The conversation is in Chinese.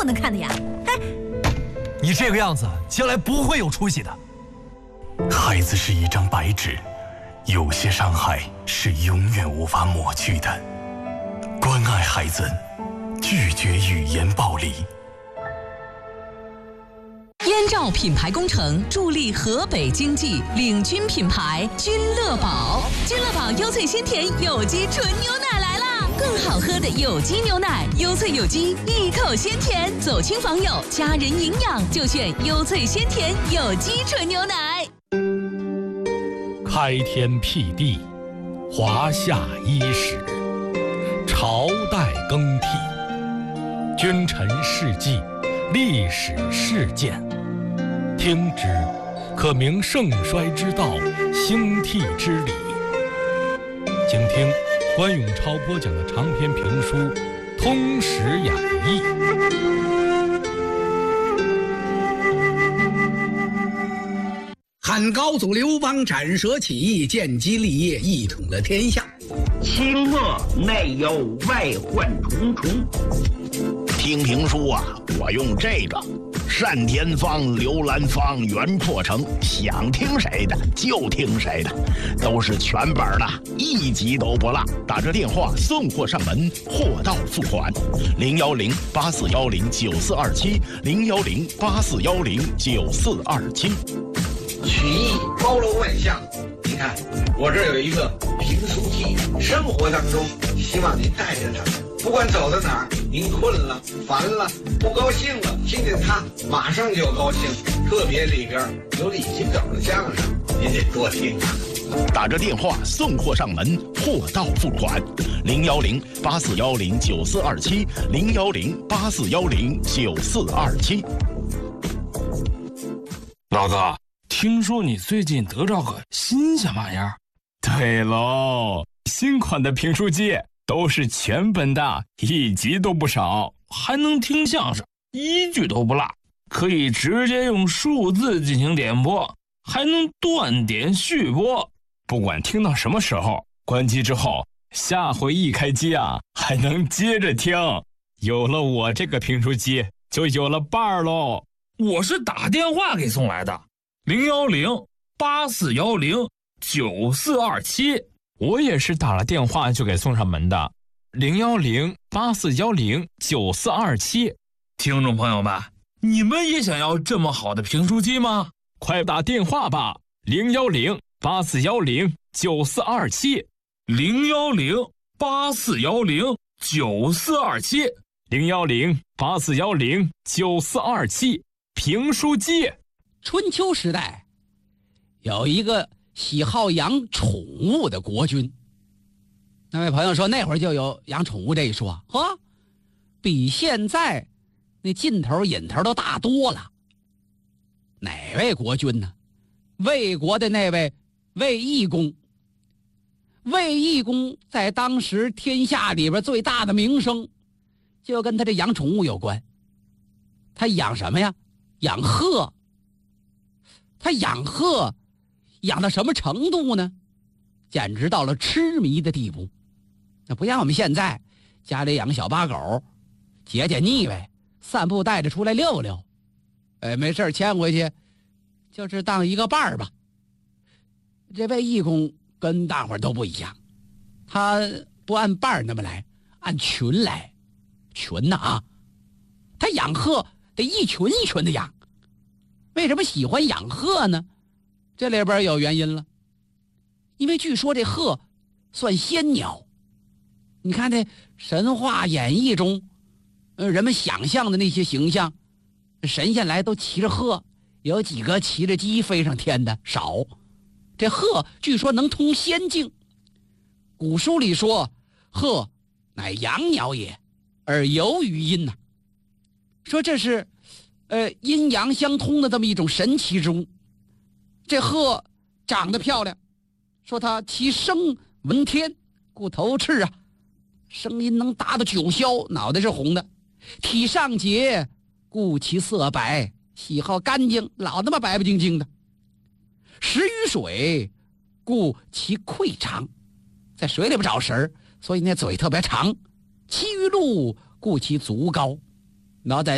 能看的呀？哎， 你这个样子，将来不会有出息的。 孩子是一张白纸，有些伤害是永远无法抹去的。关爱孩子，拒绝语言暴力。 燕赵品牌工程助力河北经济，领军品牌君乐宝。君乐宝优萃鲜甜有机纯牛奶来啦！更好喝的有机牛奶，优萃有机，一口鲜甜，走亲访友，家人营养就选优萃鲜甜有机纯牛奶。 开天辟地，华夏伊始，朝代更替，君臣事迹，历史事件。听之，可明盛衰之道，兴替之理。请听关永超播讲的长篇评书《通史演义》。 汉高祖刘邦斩蛇起义，建基立业，一统了天下。 清末内忧外患重重。 听评书啊，我用这个单田芳、刘兰芳、袁阔成，想听谁的就听谁的，都是全本的，一集都不落。打这电话送货上门，货到付款。010-8410-9427，010-8410-9427。 曲艺包罗万象，你看我这有一个评书机，生活当中希望您带着它，不管走到哪儿，您困了、烦了、不高兴了，听见它马上就高兴。特别里边有李金斗的相声，您得多听啊。 打着电话送货上门，货到付款。010-8410-9427，010-8410-9427。 老哥，听说你最近得着个新鲜玩意儿？ 对喽，新款的评书机都是全本的，一集都不少， 还能听相声，一句都不落，可以直接用数字进行点播，还能断点续播。 不管听到什么时候，关机之后，下回一开机啊，还能接着听。有了我这个评书机，就有了伴儿喽。 我是打电话给送来的，010-8410-9427。 我也是打了电话就给送上门的，010-8410-9427。 听众朋友们，你们也想要这么好的评书机吗？ 快打电话吧，010-8410-9427。 010-8410-9427。 010-8410-9427。评书机。 春秋时代，有一个喜好养宠物的国君。那位朋友说，那会儿就有养宠物这一说，呵，比现在那劲头瘾头都大多了。哪位国君呢？魏国的那位魏懿公。魏懿公在当时天下里边最大的名声，就跟他这养宠物有关。他养什么呀？养鹤。他养鹤养到什么程度呢？简直到了痴迷的地步。那不像我们现在家里养小八狗，解解腻歪，散步带着出来溜溜，没事牵回去，就是当一个伴儿吧。这位义工跟大伙儿都不一样，他不按伴儿那么来，按群来。群啊，他养鹤得一群一群的养。为什么喜欢养鹤呢？这里边有原因了。因为据说这鹤算仙鸟。你看这神话演绎中，人们想象的那些形象，神仙来都骑着鹤，有几个骑着鸡飞上天的少。这鹤据说能通仙境。古书里说，鹤乃阳鸟也，而游于阴呐。说这是阴阳相通的这么一种神奇之物。这鹤长得漂亮，说它其声闻天，故头赤啊，声音能达到9霄，脑袋是红的。体上洁，故其色白，喜好干净，老他妈白不净净的。食于水，故其喙长，在水里边找食，所以那嘴特别长。栖于陆，故其足高。然后在